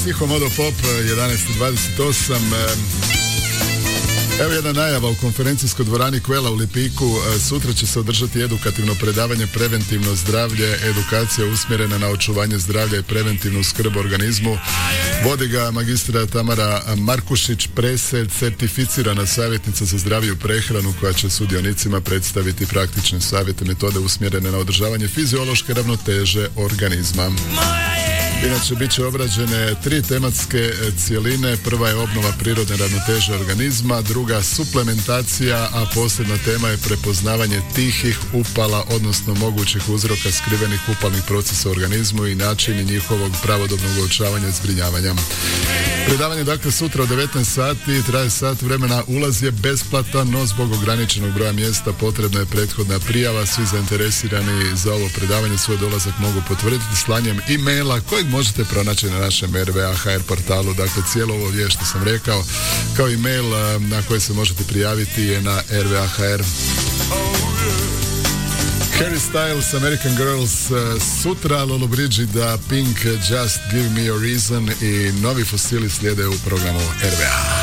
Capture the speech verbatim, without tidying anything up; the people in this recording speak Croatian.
Psihomodo Pop jedanaest dvadeset osam. Evo jedna najava u konferencijskoj dvorani Kvela u Lipiku. Sutra će se održati edukativno predavanje Preventivno zdravlje, edukacija usmjerena na očuvanje zdravlja i preventivnu skrb organizmu. Vodi ga magistra Tamara Markušić-Preselj, certificirana savjetnica za zdraviju prehranu koja će sudionicima predstaviti praktične savjete, metode usmjerene na održavanje fiziološke ravnoteže organizma. Inače, bit će obrađene tri tematske cjeline. Prva je obnova prirodne ravnoteže organizma, druga suplementacija, a posebna tema je prepoznavanje tihih upala, odnosno mogućih uzroka skrivenih upalnih procesa u organizmu i načini njihovog pravodobnog uočavanja i zbrinjavanja. Predavanje dakle sutra u devetnaest sati, traje sat vremena, ulaz je besplatan, no zbog ograničenog broja mjesta potrebna je prethodna prijava. Svi zainteresirani za ovo predavanje svoj dolazak mogu potvrditi slanjem e-maila kojeg možete pronaći na našem R V A H R portalu. Dakle, cijelo ovo vijest što sam rekao kao e-mail na koji se možete prijaviti je na R V A H R. Harry Styles, American Girls sutra, Lolo Brigida, Pink, Just Give Me a Reason i novi fosili slijede u programu R V A.